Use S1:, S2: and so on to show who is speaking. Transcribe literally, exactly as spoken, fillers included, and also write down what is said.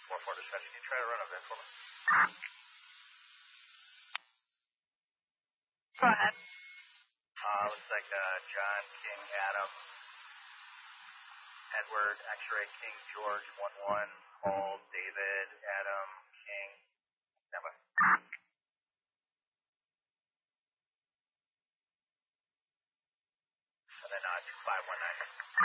S1: four four dispatch, can you try to run a vid for me?
S2: Go ahead.
S1: Uh, looks like uh, John, King, Adam, Edward, X-ray, King, George, one one, Paul, David, Adam, King, stand by. And then uh, two five one nine.